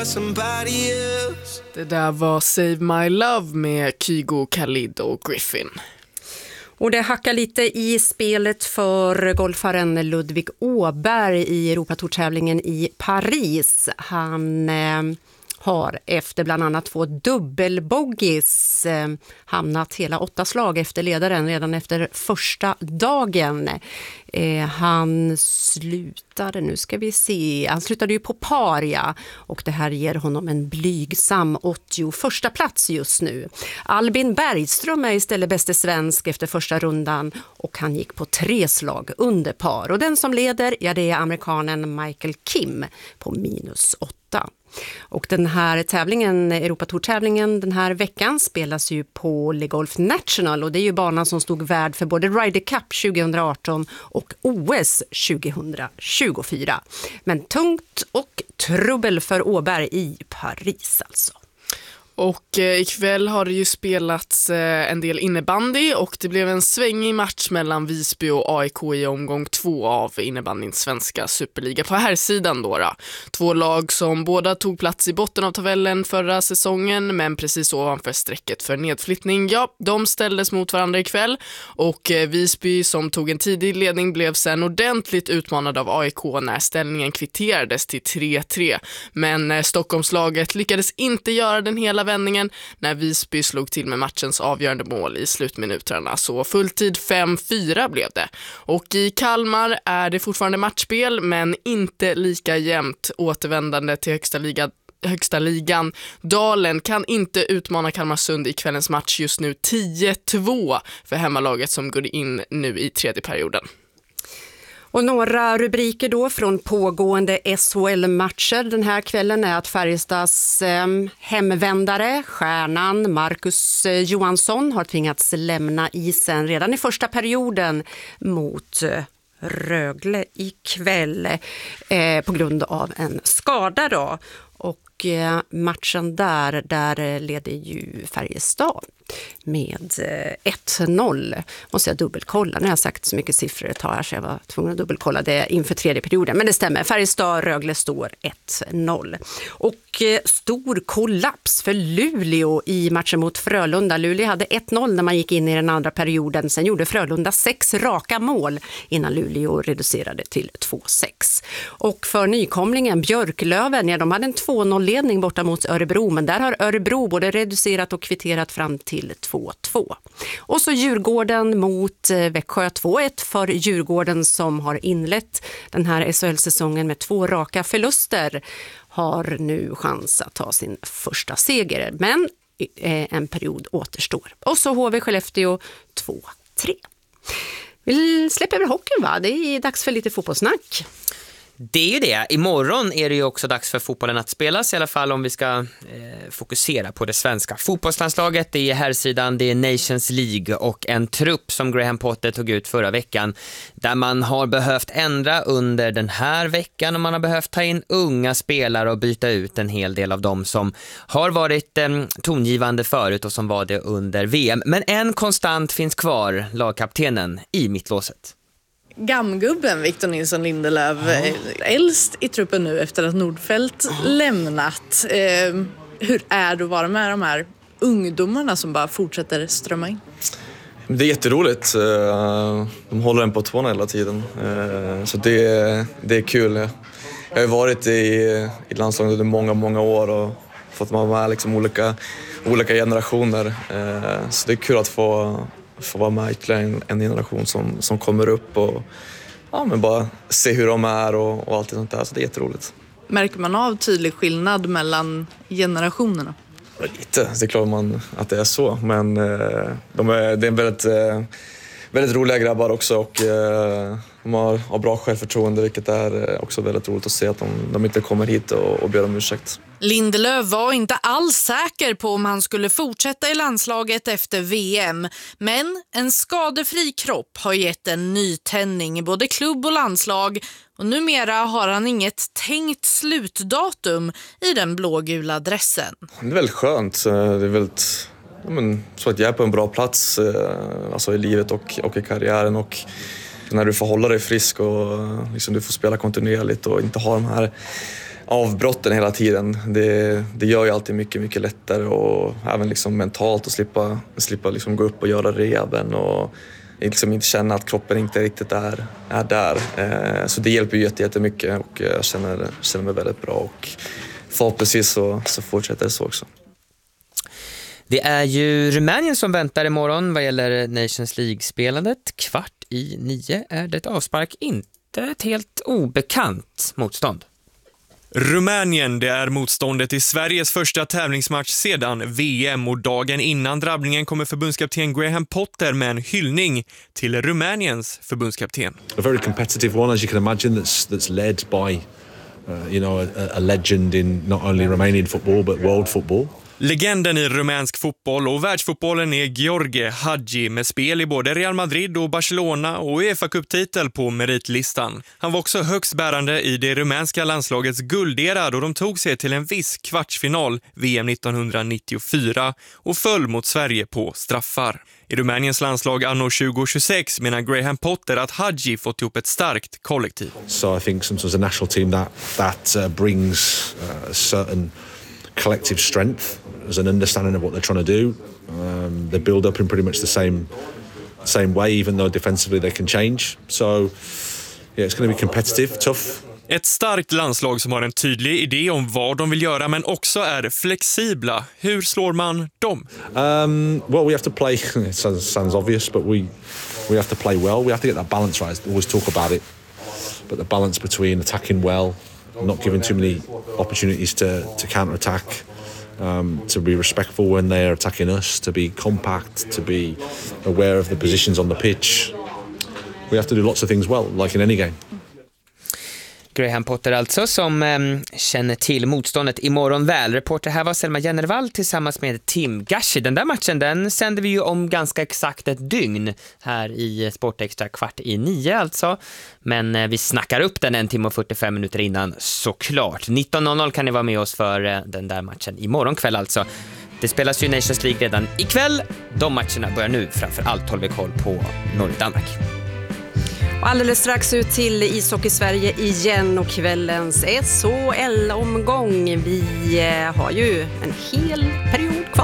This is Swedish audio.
Det där var Save My Love med Kygo, Khalid och Griffin. Och det hackar lite i spelet för golfaren Ludvig Åberg i Europatourtävlingen i Paris. Han har efter bland annat 2 dubbelbogies hamnat hela 8 slag efter ledaren redan efter första dagen. Han slutade, nu ska vi se, han slutade ju på par, ja, och det här ger honom en blygsam 81:a plats just nu. Albin Bergström är istället bäste svensk efter första rundan och han gick på 3 slag under par. Och den som leder, ja, det är amerikanen Michael Kim på -8. Och den här tävlingen, Europatourtävlingen den här veckan, spelas ju på Le Golf National och det är ju banan som stod värd för både Ryder Cup 2018 och OS 2024. Men tungt och trubbel för Åberg i Paris alltså. Och ikväll har det ju spelats en del innebandy och det blev en svängig match mellan Visby och AIK i omgång 2 av innebandyns svenska superliga på här sidan då. 2 lag som båda tog plats i botten av tabellen förra säsongen men precis ovanför strecket för nedflyttning. Ja, de ställdes mot varandra ikväll och Visby som tog en tidig ledning blev sen ordentligt utmanad av AIK när ställningen kvitterades till 3-3. Men Stockholmslaget lyckades inte göra den hela vändningen när Visby slog till med matchens avgörande mål i slutminuterna. Så fulltid 5-4 blev det. Och i Kalmar är det fortfarande matchspel men inte lika jämnt. Återvändande till högsta ligan. Dalen kan inte utmana Kalmarsund i kvällens match just nu 10-2 för hemmalaget som går in nu i 3:e perioden. Och några rubriker då från pågående SHL-matcher den här kvällen är att Färjestads hemvändare, stjärnan Marcus Johansson, har tvingats lämna isen redan i första perioden mot Rögle ikväll på grund av en skada då. Och matchen där leder ju Färjestad med 1-0. Måste jag dubbelkolla. Nu har jag sagt så mycket siffror ett tag här så jag var tvungen att dubbelkolla det inför 3:e perioden. Men det stämmer. Färjestad-Rögle står 1-0. Och stor kollaps för Luleå i matchen mot Frölunda. Luleå hade 1-0 när man gick in i den andra perioden. Sen gjorde Frölunda 6 raka mål innan Luleå reducerade till 2-6. Och för nykomlingen Björklöven, ja, de hade en 2-0-ledning borta mot Örebro. Men där har Örebro både reducerat och kvitterat fram till 2-2. Och så Djurgården mot Växjö 2-1 för Djurgården som har inlett den här SHL-säsongen med 2 raka förluster har nu chans att ta sin första seger. Men en period återstår. Och så HV Skellefteå 2-3. Vi släpper över hockeyn, va? Det är dags för lite fotbollssnack. Det är ju det. Imorgon är det ju också dags för fotbollen att spelas, i alla fall om vi ska fokusera på det svenska fotbollslandslaget. Det är herrsidan, det är Nations League och en trupp som Graham Potter tog ut förra veckan där man har behövt ändra under den här veckan och man har behövt ta in unga spelare och byta ut en hel del av dem som har varit tongivande förut och som var det under VM. Men en konstant finns kvar, lagkaptenen i mittlåset. Gamgubben Victor Nilsson Lindelöf, äldst i truppen nu efter att Nordfeldt lämnat. Hur är det att vara med de här ungdomarna som bara fortsätter strömma in? Det är jätteroligt. De håller en på tårna hela tiden. Så det är kul. Jag har ju varit i landslaget under många år och fått vara med liksom olika generationer. Så det är kul att få vara med ytterligare en generation som kommer upp och men bara se hur de är och allt sånt där. Så det är jätteroligt. Märker man av tydlig skillnad mellan generationerna? Lite, det är klart att det är så. Men det är väldigt roliga grabbar också och de har bra självförtroende, vilket är också väldigt roligt att se att de inte kommer hit och ber om ursäkt. Lindelöf var inte alls säker på om han skulle fortsätta i landslaget efter VM. Men en skadefri kropp har gett en nytändning i både klubb och landslag. Och numera har han inget tänkt slutdatum i den blågula dressen. Det är väldigt skönt. Det är väldigt, så att jag är på en bra plats alltså i livet och i karriären. Och när du får hålla dig frisk och liksom du får spela kontinuerligt och inte ha de här avbrotten hela tiden. Det gör ju alltid mycket, mycket lättare och även liksom mentalt att slippa liksom gå upp och göra rehaben och liksom inte känna att kroppen inte riktigt är där. Så det hjälper ju jättemycket och jag känner mig väldigt bra och förhoppningsvis så fortsätter det så också. Det är ju Rumänien som väntar imorgon vad gäller Nations League-spelandet. 8:45 är det avspark, inte ett helt obekant motstånd. Rumänien, det är motståndet i Sveriges första tävlingsmatch sedan VM och dagen innan drabbningen kommer förbundskapten Graham Potter med en hyllning till Rumäniens förbundskapten. A very competitive one, as you can imagine, that's led by a legend in not only Romanian football but world football. Legenden i rumänsk fotboll och världsfotbollen är Gheorghe Hagi med spel i både Real Madrid och Barcelona och UEFA-cuptitel på meritlistan. Han var också högst bärande i det rumänska landslagets guldera då de tog sig till en viss kvartsfinal VM 1994 och föll mot Sverige på straffar. I Rumäniens landslag anno 2026 menar Graham Potter att Hagi fått ihop ett starkt kollektiv. So I think sometimes a national team that brings certain collective strength as an understanding of what they're trying to do. They build up in pretty much the same way, even though defensively they can change. So yeah, it's going to be competitive, tough. Ett starkt landslag som har en tydlig idé om vad de vill göra men också är flexibla. Hur slår man dem? Well, we have to play. It sounds obvious, but we have to play well. We have to get that balance right. I always talk about it, but the balance between attacking well, not giving too many opportunities to counter-attack, to be respectful when they're attacking us, to be compact, to be aware of the positions on the pitch. We have to do lots of things well, like in any game. Graham Potter alltså, som känner till motståndet imorgon väl. Reporter här var Selma Jennervall tillsammans med Tim Gashi. Den där matchen, den sänder vi ju om ganska exakt ett dygn här i Sportextra 8:45 alltså. Men vi snackar upp den 1 timme och 45 minuter innan såklart. 19:00 kan ni vara med oss för den där matchen imorgon kväll alltså. Det spelas ju Nations League redan ikväll. De matcherna börjar nu, framförallt håller vi koll på Norge-Danmark. Och alldeles strax ut till Ishockey Sverige igen och kvällens SHL-omgång. Vi har ju en hel period kvar.